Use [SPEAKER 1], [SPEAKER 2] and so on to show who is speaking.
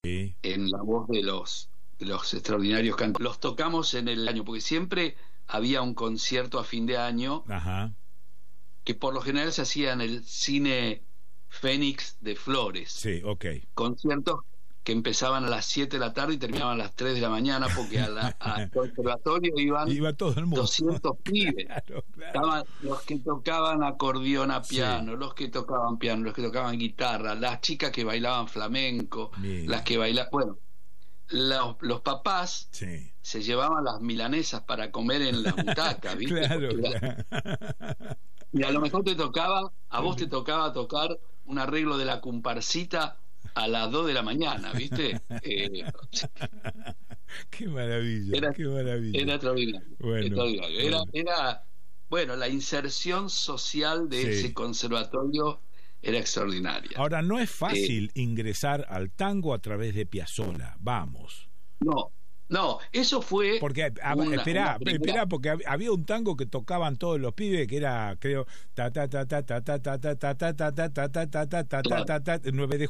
[SPEAKER 1] en la voz de los extraordinarios cantores. Los tocamos en el año, porque siempre había un concierto a fin de año.
[SPEAKER 2] Ajá.
[SPEAKER 1] Que por lo general se hacía en el Cine Fénix de Flores.
[SPEAKER 2] Sí, ok.
[SPEAKER 1] Conciertos que empezaban a las 7 de la tarde y terminaban a las 3 de la mañana, porque al conservatorio iba todo el mundo. 200 pibes.
[SPEAKER 2] Claro.
[SPEAKER 1] Estaban los que tocaban acordeón a piano, los que tocaban piano, los que tocaban guitarra, las chicas que bailaban flamenco, las que bailaban... Bueno, los papás se llevaban las milanesas para comer en la butaca, ¿viste?
[SPEAKER 2] Claro.
[SPEAKER 1] Y a lo mejor vos te tocaba tocar un arreglo de la comparsita a las 2 de la mañana, ¿viste?
[SPEAKER 2] Qué maravilla, qué maravilla.
[SPEAKER 1] Era extraordinario.
[SPEAKER 2] Bueno.
[SPEAKER 1] Era la inserción social de ese conservatorio era extraordinaria.
[SPEAKER 2] Ahora, no es fácil ingresar al tango a través de Piazzolla, vamos.
[SPEAKER 1] No, eso fue...
[SPEAKER 2] Porque, espera, porque había un tango que tocaban todos los pibes, que era, creo, 9 de